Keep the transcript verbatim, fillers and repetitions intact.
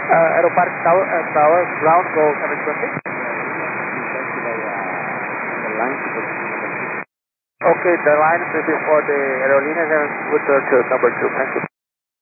Uh, Aeropark Tower, uh, Tower, ground, go seven twenty. Okay, the line is for the aerolínea with the number two. Thank you.